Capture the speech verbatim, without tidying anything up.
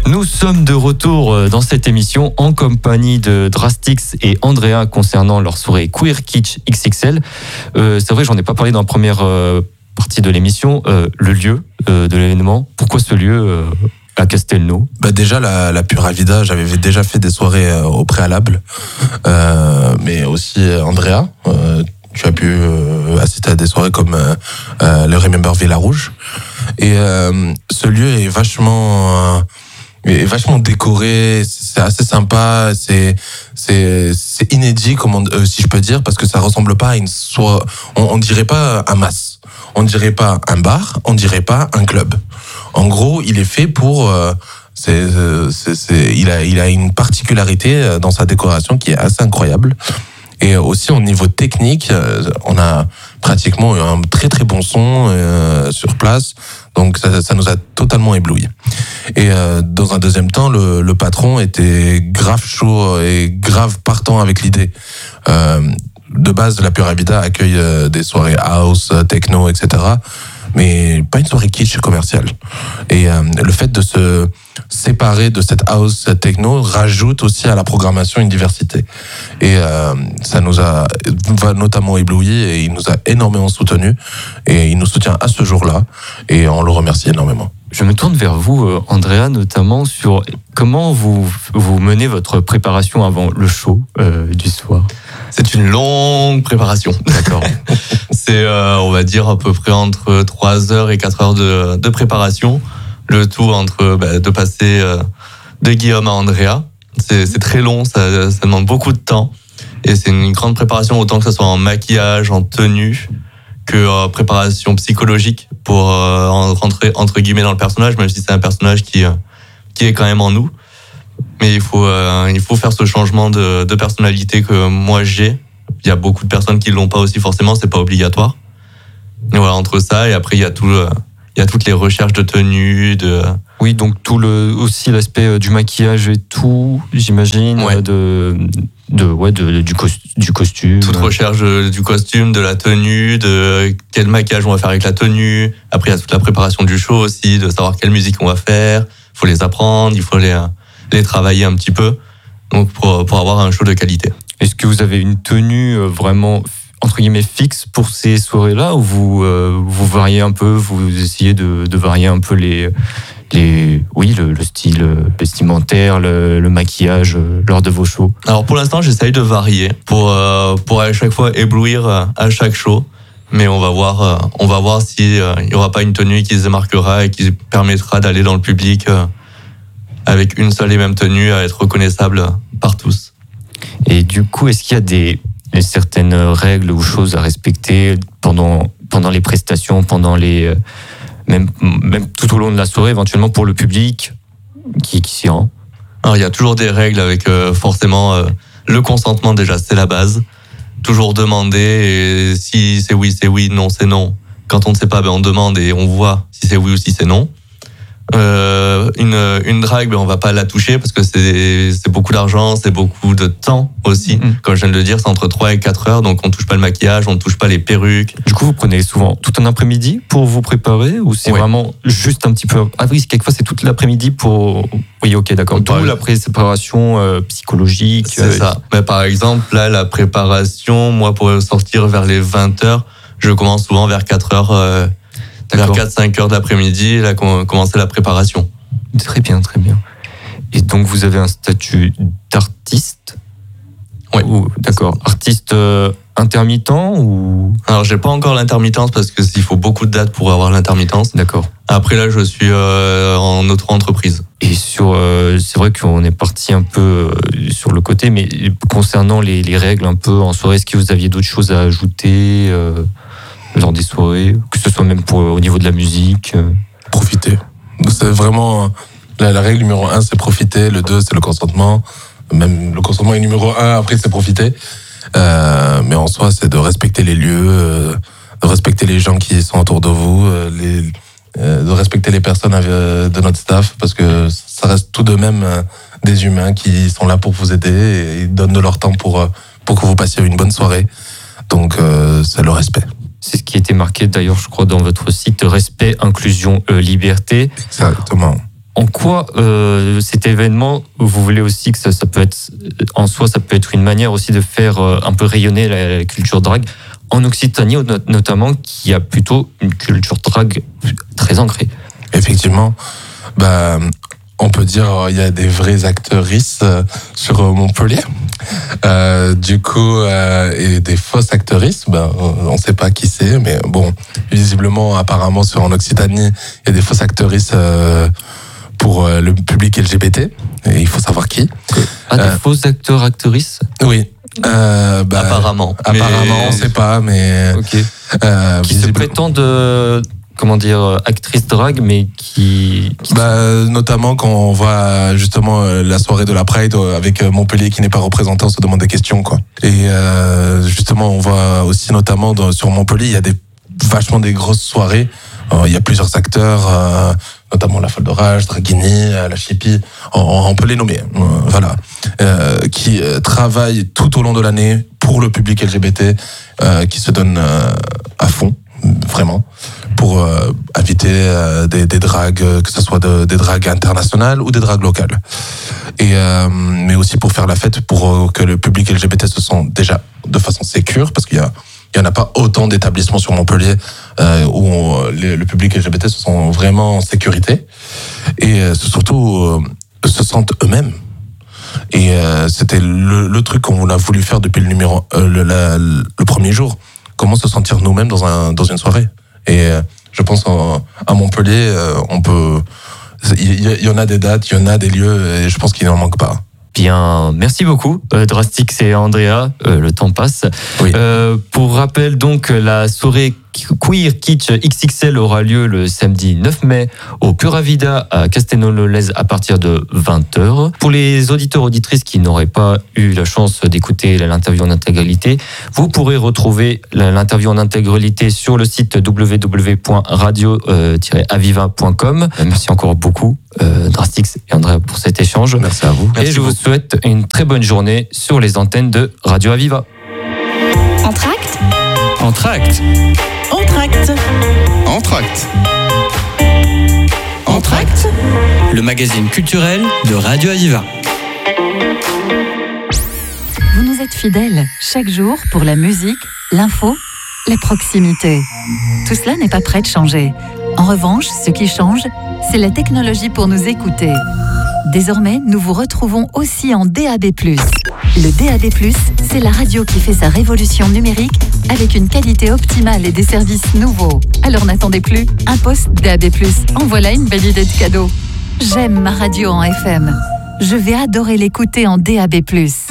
Nous sommes de retour dans cette émission en compagnie de Drastix et Andrea concernant leur soirée Queer Kitsch X X L. Euh, c'est vrai, j'en ai pas parlé dans la première euh, partie de l'émission. Euh, le lieu euh, de l'événement, pourquoi ce lieu euh, à Castelnau? Bah déjà la, la Pura Vida, j'avais déjà fait des soirées euh, au préalable, euh, mais aussi euh, Andrea. Euh, tu as pu euh, assister à des soirées comme euh, euh, le Remember Villa Rouge. Et euh, ce lieu est vachement, euh, est vachement décoré, c'est assez sympa, c'est, c'est, c'est inédit, comment, euh, si je peux dire, parce que ça ressemble pas à une soirée, on, on dirait pas un mas, on dirait pas un bar, on dirait pas un club. En gros, il est fait pour, euh, c'est, c'est, c'est, il a, il a une particularité dans sa décoration qui est assez incroyable. Et aussi au niveau technique, on a pratiquement eu un très très bon son euh, sur place, donc ça, ça nous a totalement ébloui. Et euh, dans un deuxième temps, le, le patron était grave chaud et grave partant avec l'idée. Euh, de base, la Pura Vida accueille euh, des soirées house, techno, et cetera, mais pas une soirée kitsch commerciale. Et euh, le fait de se séparer de cette house techno rajoute aussi à la programmation une diversité. Et euh, ça nous a notamment ébloui et il nous a énormément soutenus. Et il nous soutient à ce jour-là et on le remercie énormément. Je me tourne vers vous, Andrea, notamment sur comment vous, vous menez votre préparation avant le show euh, du soir. C'est une longue préparation. D'accord. C'est, euh, on va dire, à peu près entre trois heures et quatre heures de, de préparation. Le tout entre bah, de passer euh, de Guillaume à Andrea. C'est, c'est très long, ça, ça demande beaucoup de temps. Et c'est une grande préparation, autant que ce soit en maquillage, en tenue, que euh, préparation psychologique pour euh, rentrer entre guillemets dans le personnage, même si c'est un personnage qui, euh, qui est quand même en nous. Mais il faut, euh, il faut faire ce changement de, de personnalité que moi j'ai. Il y a beaucoup de personnes qui l'ont pas aussi forcément, c'est pas obligatoire. Et voilà, entre ça et après il y a tout, euh, il y a toutes les recherches de tenue, de. Oui, donc tout le aussi l'aspect du maquillage et tout, j'imagine, ouais. de, de ouais, de, du, cos, du costume. Toute recherche du costume, de la tenue, de quel maquillage on va faire avec la tenue. Après il y a toute la préparation du show aussi, de savoir quelle musique on va faire. Il faut les apprendre, il faut les les travailler un petit peu, donc pour, pour avoir un show de qualité. Est-ce que vous avez une tenue vraiment, entre guillemets, fixe pour ces soirées-là, ou vous, euh, vous variez un peu, vous essayez de, de varier un peu les, les, oui, le, le style vestimentaire, le, le maquillage lors de vos shows? Alors pour l'instant, j'essaye de varier pour, euh, pour à chaque fois éblouir à chaque show. Mais on va voir, on va voir s'il n'y aura pas une tenue qui se démarquera et qui permettra d'aller dans le public avec une seule et même tenue à être reconnaissable par tous. Et du coup, est-ce qu'il y a des, des certaines règles ou choses à respecter pendant, pendant les prestations, pendant les, même, même tout au long de la soirée, éventuellement pour le public qui, qui s'y rend? Alors, il y a toujours des règles avec euh, forcément euh, le consentement, déjà, c'est la base. Toujours demander, et si c'est oui, c'est oui, non, c'est non. Quand on ne sait pas, ben on demande et on voit si c'est oui ou si c'est non. Euh, une, une drague, ben on va pas la toucher parce que c'est, c'est beaucoup d'argent, c'est beaucoup de temps aussi. Mmh. Comme je viens de le dire, c'est entre trois et quatre heures, donc on touche pas le maquillage, on ne touche pas les perruques. Du coup, vous prenez souvent tout un après-midi pour vous préparer, ou c'est ouais. vraiment juste un petit peu... Ah oui, quelquefois c'est toute l'après-midi pour... Oui, ok, d'accord. D'où la préparation euh, psychologique. C'est euh, ça. Mais par exemple, là, la préparation, moi, pour sortir vers les vingt heures, je commence souvent vers quatre heures... Euh, vers quatre à cinq heures de l'après-midi, là, commencer la préparation. Très bien, très bien. Et donc, vous avez un statut d'artiste? Oui. Ou, d'accord. Artiste euh, intermittent ou... Alors, j'ai pas encore l'intermittence parce que il faut beaucoup de dates pour avoir l'intermittence. D'accord. Après, là, je suis euh, en auto-entreprise. Et sur, euh, c'est vrai qu'on est parti un peu euh, sur le côté, mais concernant les, les règles un peu en soirée, est-ce que vous aviez d'autres choses à ajouter euh... lors des soirées, que ce soit même pour, au niveau de la musique? Profiter. C'est vraiment la, la règle numéro un, c'est profiter. Le deux, c'est le consentement. Même le consentement est numéro un, après c'est profiter. Euh, mais en soi, c'est de respecter les lieux, euh, de respecter les gens qui sont autour de vous, euh, les, euh, de respecter les personnes euh, de notre staff, parce que ça reste tout de même euh, des humains qui sont là pour vous aider et ils donnent de leur temps pour, euh, pour que vous passiez une bonne soirée. Donc, euh, c'est le respect. C'est ce qui était marqué d'ailleurs, je crois, dans votre site, respect, inclusion, euh, liberté. Exactement. en quoi euh, cet événement, vous voulez aussi que ça, ça peut être, en soi, ça peut être une manière aussi de faire euh, un peu rayonner la, la culture drague en Occitanie, notamment, qui a plutôt une culture drague très ancrée. Effectivement, bah, on peut dire il y a des vraies actrices euh, sur Montpellier. Euh, du coup, euh, et des fausses actrices, ben, on ne sait pas qui c'est, mais bon, visiblement, apparemment, sur, en Occitanie, il y a des fausses actrices euh, pour euh, le public L G B T, et il faut savoir qui. Ah, des euh, faux acteurs, actrices ? Oui. Euh, bah, apparemment. Apparemment, mais... on ne sait pas, mais... Okay. Euh, qui visible... se prétendent... Euh... comment dire, actrice drague, mais qui... qui... Bah, notamment quand on voit justement la soirée de la Pride avec Montpellier qui n'est pas représenté, on se demande des questions, quoi. Et euh, justement, on voit aussi notamment dans, sur Montpellier, il y a des, vachement des grosses soirées. Alors, il y a plusieurs acteurs, euh, notamment la Folle de Rage, Draguini, la Chippie, on, on peut les nommer, euh, voilà, euh, qui euh, travaillent tout au long de l'année pour le public L G B T, euh, qui se donnent euh, à fond, vraiment, pour euh, inviter euh, des, des dragues, que ce soit de, des dragues internationales ou des dragues locales. Et, euh, mais aussi pour faire la fête, pour euh, que le public L G B T se sente déjà de façon sécure, parce qu'il y a il n'y en a pas autant d'établissements sur Montpellier euh, où on, les, le public L G B T se sent vraiment en sécurité et euh, surtout euh, se sentent eux-mêmes. Et euh, c'était le, le truc qu'on a voulu faire depuis le, numéro, euh, le, la, le premier jour. Comment se sentir nous-mêmes dans, un, dans une soirée. Et euh, je pense en, à Montpellier, euh, on peut, il y, y en a des dates, il y en a des lieux et je pense qu'il n'en manque pas. Bien, merci beaucoup, euh, Drastix et Andrea. Euh, le temps passe. Oui. Euh, pour rappel, donc, la soirée Queer Kitsch X X L aura lieu le samedi neuf mai au Pura Vida à Castelnau-le-Lez à partir de vingt heures. Pour les auditeurs auditrices qui n'auraient pas eu la chance d'écouter l'interview en intégralité, vous pourrez retrouver l'interview en intégralité sur le site w w w point radio tiret aviva point com. Merci encore beaucoup, euh, Drastix et Andrea, pour cet échange. Merci à vous. Et Merci je beaucoup. vous souhaite une très bonne journée sur les antennes de Radio Aviva. Entracte. Entracte. Entracte. Entracte. Entracte. Le magazine culturel de Radio Aviva. Vous nous êtes fidèles chaque jour pour la musique, l'info, les proximités. Tout cela n'est pas prêt de changer. En revanche, ce qui change, c'est la technologie pour nous écouter. Désormais, nous vous retrouvons aussi en D A B plus. Le D A B plus, c'est la radio qui fait sa révolution numérique avec une qualité optimale et des services nouveaux. Alors n'attendez plus, un poste D A B plus. En voilà une belle idée de cadeau. J'aime ma radio en F M. Je vais adorer l'écouter en D A B plus.